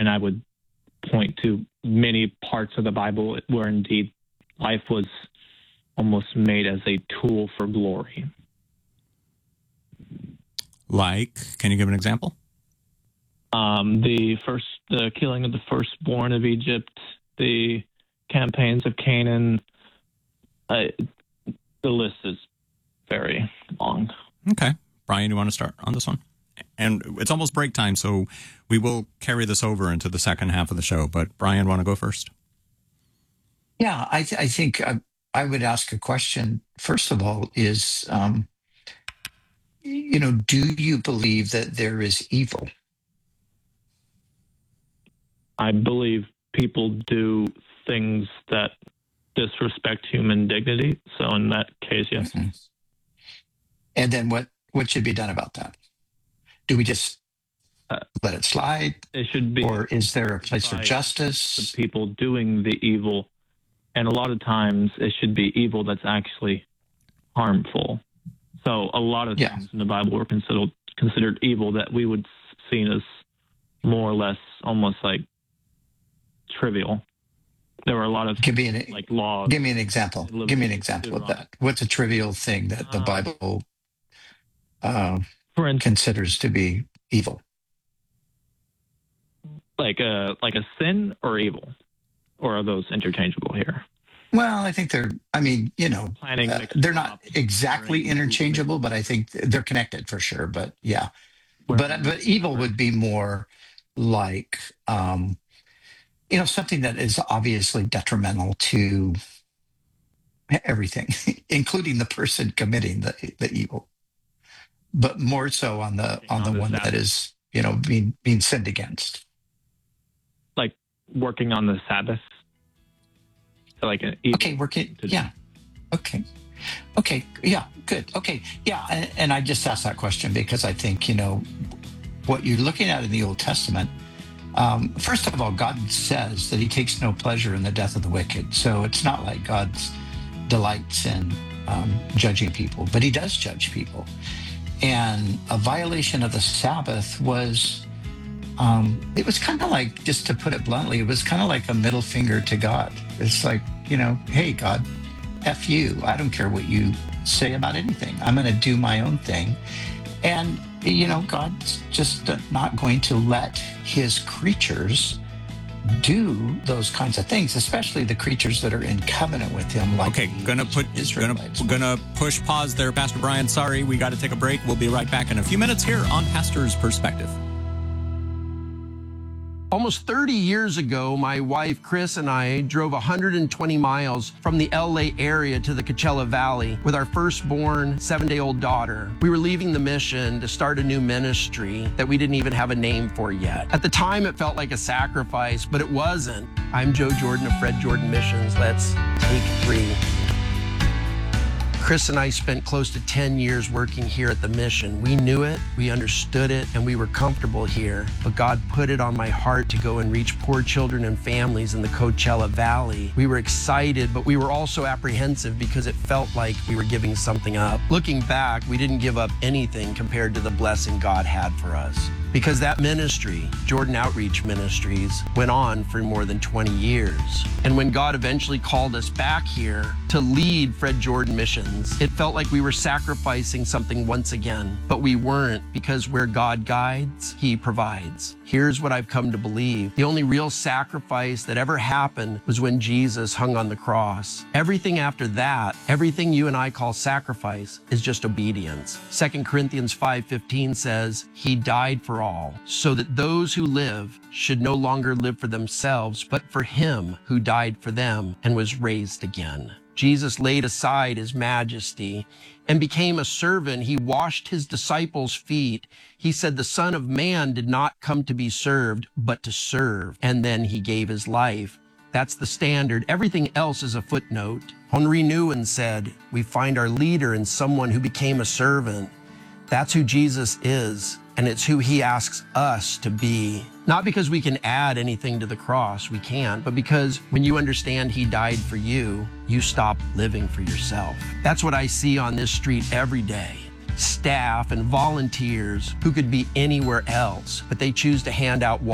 And I would point to many parts of the Bible where indeed life was almost made as a tool for glory. Like, can you give an example? The killing of the firstborn of Egypt, the campaigns of Canaan. The list is very long. Okay. Brian, you want to start on this one? And it's almost break time, so we will carry this over into the second half of the show. But Brian, want to go first? Yeah, I think I would ask a question. First of all, is, do you believe that there is evil? I believe people do things that disrespect human dignity. So in that case, yes. Mm-hmm. And then what should be done about that? Do we just let it slide? It should be. Or is there a place for justice? The people doing the evil. And a lot of times it should be evil that's actually harmful. So a lot of things in the Bible were considered evil that we would see as more or less almost like trivial. There were a lot of laws. Give me an example. Give me an example of that. What's a trivial thing that the Bible considers to be evil? Like a sin or evil? Or are those interchangeable here? Well, I think they're not exactly interchangeable, but I think they're connected for sure. But yeah, but evil would be more like, something that is obviously detrimental to everything, including the person committing the evil, but more so on the one that is, being sinned against. Like working on the Sabbath. Like an evil. Okay, working. Yeah. Okay. Yeah. Good. Okay. Yeah. And I just asked that question because I think, what you're looking at in the Old Testament, first of all, God says that he takes no pleasure in the death of the wicked. So it's not like God delights in judging people, but he does judge people. And a violation of the Sabbath was, it was kind of like, just to put it bluntly, it was kind of like a middle finger to God. It's like, hey, God, F you. I don't care what you say about anything. I'm going to do my own thing. And, God's just not going to let his creatures do those kinds of things, especially the creatures that are in covenant with him. Like gonna push pause there, Pastor Brian. Sorry, we got to take a break. We'll be right back in a few minutes here on Pastor's Perspective. Almost 30 years ago, my wife, Chris, and I drove 120 miles from the LA area to the Coachella Valley with our firstborn 7-day-old daughter. We were leaving the mission to start a new ministry that we didn't even have a name for yet. At the time, it felt like a sacrifice, but it wasn't. I'm Joe Jordan of Fred Jordan Missions. Let's take 3. Chris and I spent close to 10 years working here at the mission. We knew it, we understood it, and we were comfortable here. But God put it on my heart to go and reach poor children and families in the Coachella Valley. We were excited, but we were also apprehensive because it felt like we were giving something up. Looking back, we didn't give up anything compared to the blessing God had for us. Because that ministry, Jordan Outreach Ministries, went on for more than 20 years. And when God eventually called us back here to lead Fred Jordan Missions, it felt like we were sacrificing something once again. But we weren't, because where God guides, he provides. Here's what I've come to believe. The only real sacrifice that ever happened was when Jesus hung on the cross. Everything after that, everything you and I call sacrifice, is just obedience. 2 Corinthians 5:15 says, he died for all, so that those who live should no longer live for themselves, but for him who died for them and was raised again. Jesus laid aside his majesty and became a servant. He washed his disciples' feet. He said the Son of Man did not come to be served, but to serve. And then he gave his life. That's the standard. Everything else is a footnote. Henri Nouwen said, we find our leader in someone who became a servant. That's who Jesus is, and it's who he asks us to be. Not because we can add anything to the cross, we can't, but because when you understand he died for you, you stop living for yourself. That's what I see on this street every day. Staff and volunteers who could be anywhere else, but they choose to hand out